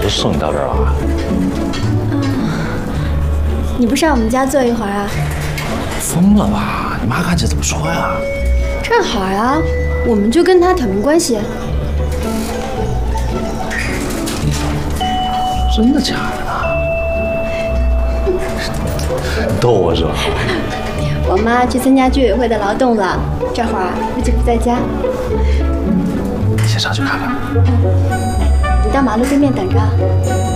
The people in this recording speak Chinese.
就送你到这儿了。 你不上我们家坐一会儿啊？ 疯了吧？你妈看见怎么说呀？ 正好呀，我们就跟他挑明关系。 真的假的呢？逗我是吧？ 我妈去参加居委会的劳动了，这会儿估计不在家。 你先上去看看。 你到马路对面等着。